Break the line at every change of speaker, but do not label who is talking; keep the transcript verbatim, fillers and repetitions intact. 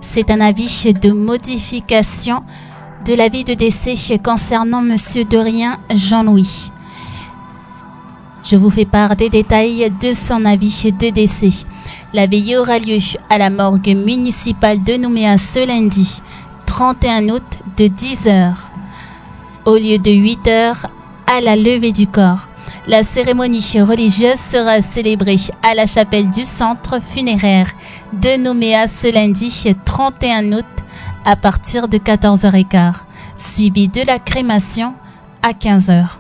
C'est un avis de modification de l'avis de décès concernant Monsieur Dorien Jean-Louis. Je vous fais part des détails de son avis de décès. La veillée aura lieu à la morgue municipale de Nouméa ce lundi trente et un août de dix heures au lieu de huit heures à la levée du corps. La cérémonie religieuse sera célébrée à la chapelle du centre funéraire de Nouméa ce lundi trente et un août à partir de quatorze heures quinze, suivi de la crémation à quinze heures.